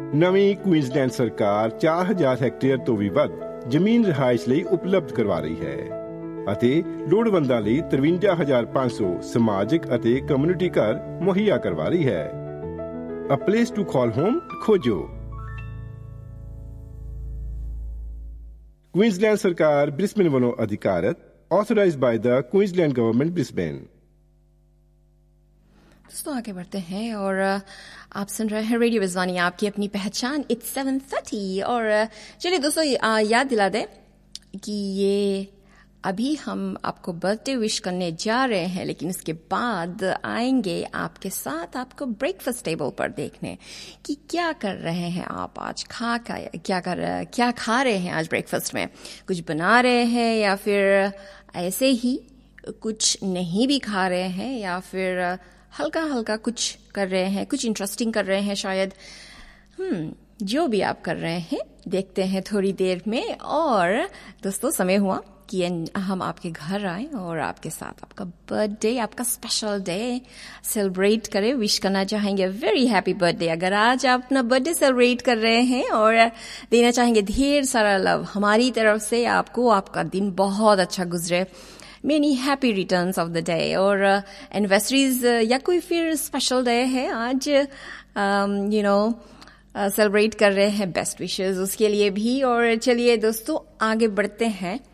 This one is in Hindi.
ਨਵੀਂ ਕੁਈਨਜ਼ਲੈਂਡ ਸਰਕਾਰ 4000 ਹੈਕਟੇਅਰ ਤੋਂ ਵੀ ਵੱਧ ਜ਼ਮੀਨ ਰਿਹਾਇਸ਼ ਲਈ ਉਪਲਬਧ ਕਰਵਾ ਰਹੀ ਹੈ ਅਤੇ ਲੋੜਵੰਦਾਂ ਲਈ 53,500 ਸਮਾਜਿਕ ਅਤੇ ਕਮਿਊਨਿਟੀ ਘਰ ਮੁਹੱਈਆ ਕਰਵਾ ਰਹੀ ਹੈ। A place to call home ਖੋਜੋ। ਕੁਈਨਜ਼ਲੈਂਡ ਸਰਕਾਰ ਬ੍ਰਿਸਬੇਨ ਵੱਲੋਂ ਅਧਿਕਾਰਤ, authorized by the Queensland Government Brisbane। दोस्तों आगे बढ़ते हैं और आप सुन रहे हैं रेडियो विज़वानी, आपकी अपनी पहचान। It's 7:30 और चलिए दोस्तों याद दिला दें कि ये अभी हम आपको बर्थडे विश करने जा रहे हैं, लेकिन इसके बाद आएंगे आपके साथ आपको ब्रेकफास्ट टेबल पर देखने कि क्या कर रहे हैं आप आज, क्या खा रहे हैं आज ब्रेकफास्ट में। कुछ बना रहे हैं या फिर ऐसे ही कुछ नहीं भी खा रहे हैं या फिर हल्का हल्का कुछ कर रहे हैं, कुछ इंटरेस्टिंग कर रहे हैं शायद। जो भी आप कर रहे हैं देखते हैं थोड़ी देर में। और दोस्तों समय हुआ कि हम आपके घर आए और आपके साथ आपका बर्थडे, आपका स्पेशल डे सेलिब्रेट करें, विश करना चाहेंगे वेरी हैप्पी बर्थडे। अगर आज आप अपना बर्थडे सेलिब्रेट कर रहे हैं और देना चाहेंगे ढेर सारा लव हमारी तरफ से आपको, आपका दिन बहुत अच्छा गुजरे, many happy returns of the day. और एनिवर्सरीज या कोई फिर स्पेशल डे है आज, सेलिब्रेट कर रहे हैं, बेस्ट विशेस उसके लिए भी। और चलिए दोस्तों आगे बढ़ते हैं